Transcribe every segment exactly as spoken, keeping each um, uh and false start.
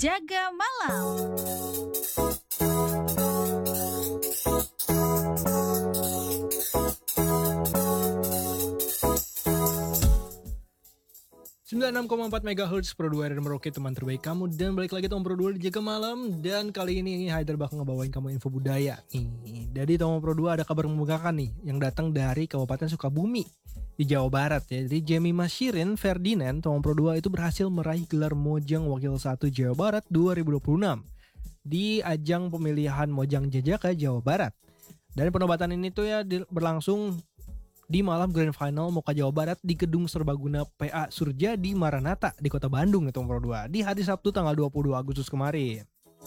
Jaga Malam. sembilan puluh enam koma empat megahertz Pro dua R R Merauke, teman terbaik kamu. Dan balik lagi Tom Pro dua di Jaga Malam. Dan kali ini Haider bakal ngebawain kamu info budaya nih. Jadi Tom Pro dua ada kabar membanggakan nih yang datang dari Kabupaten Sukabumi di Jawa Barat ya. Jadi Jemima Shirin Ferdinand Tom Pro dua itu berhasil meraih gelar Mojang Wakil satu Jawa Barat dua ribu dua puluh enam di ajang pemilihan Mojang Jajaka Jawa Barat. Dan penobatan ini tuh ya berlangsung di malam Grand Final Moka Jawa Barat di Gedung Serbaguna P A Surjadi Maranatha di Kota Bandung ya Tom Pro dua di hari Sabtu tanggal dua puluh dua Agustus kemarin.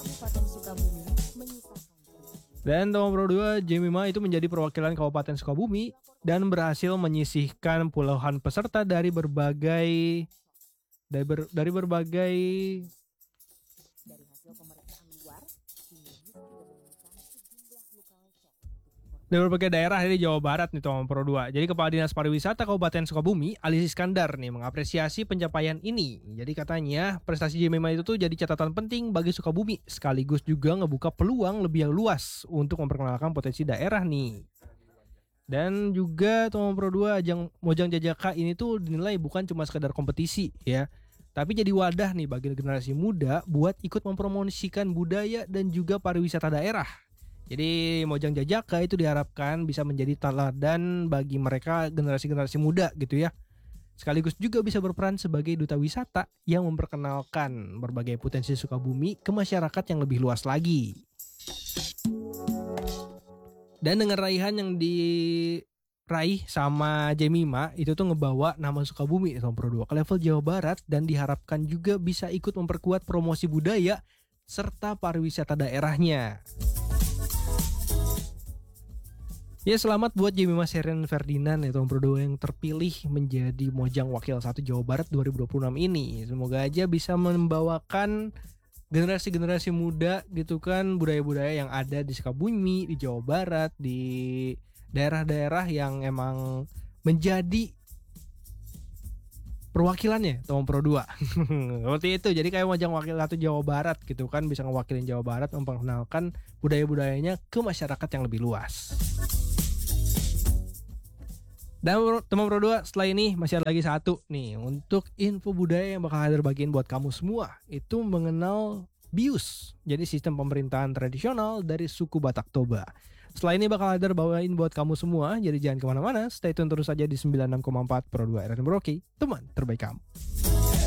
Dan Tom Pro dua Jemima itu menjadi perwakilan Kabupaten Sukabumi dan berhasil menyisihkan puluhan peserta dari berbagai dari, ber, dari berbagai dari hasil pemeriksaan luar dari berbagai daerah di Jawa Barat nih Tom Pro dua. Jadi Kepala Dinas Pariwisata Kabupaten Sukabumi, Ali Iskandar nih mengapresiasi pencapaian ini. Jadi katanya prestasi Jemima itu tuh jadi catatan penting bagi Sukabumi, sekaligus juga ngebuka peluang lebih luas untuk memperkenalkan potensi daerah nih. Dan juga Tom Pro dua ajang Mojang Jajaka ini tuh dinilai bukan cuma sekedar kompetisi ya, tapi jadi wadah nih bagi generasi muda buat ikut mempromosikan budaya dan juga pariwisata daerah. Jadi Mojang Jajaka itu diharapkan bisa menjadi teladan bagi mereka generasi-generasi muda gitu ya. Sekaligus juga bisa berperan sebagai duta wisata yang memperkenalkan berbagai potensi Sukabumi ke masyarakat yang lebih luas lagi. Dan dengan raihan yang diraih sama Jemima itu tuh ngebawa nama Sukabumi Tom Pro dua ke level Jawa Barat dan diharapkan juga bisa ikut memperkuat promosi budaya serta pariwisata daerahnya. Ya selamat buat Jemima Shirin Ferdinand ya Tom Pro dua yang terpilih menjadi Mojang Wakil satu Jawa Barat dua ribu dua puluh enam ini. Semoga aja bisa membawakan generasi-generasi muda gitu kan budaya-budaya yang ada di Sukabumi, di Jawa Barat, di daerah-daerah yang emang menjadi perwakilannya Tom Pro dua. Seperti itu. Jadi kayak Mojang Wakil satu Jawa Barat gitu kan, bisa ngewakilin Jawa Barat memperkenalkan budaya-budayanya ke masyarakat yang lebih luas. Dan teman Pro dua setelah ini masih ada lagi satu nih untuk info budaya yang bakal Haider bagiin buat kamu semua. Itu mengenal Bius, jadi sistem pemerintahan tradisional dari suku Batak Toba. Setelah ini bakal Haider bawain buat kamu semua, jadi jangan kemana-mana, stay tune terus aja di sembilan puluh enam koma empat Pro dua R R Merauke, teman terbaik kamu.